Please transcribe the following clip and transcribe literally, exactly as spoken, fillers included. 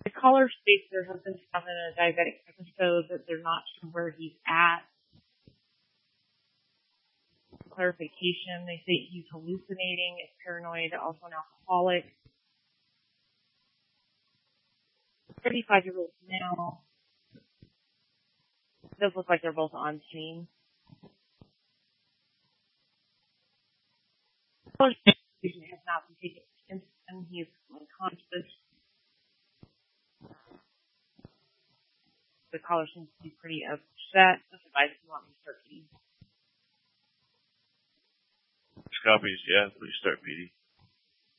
The caller states their husband's found in a diabetic episode, that they're not sure where he's at. For clarification, they say he's hallucinating, is paranoid, also an alcoholic. thirty-five-year-old male. It does look like they're both on scene. The caller's medication has not been taken since then. He is unconscious. The caller seems to be pretty upset. Just advise if you want me to start P D. Copies, yeah, please start P D.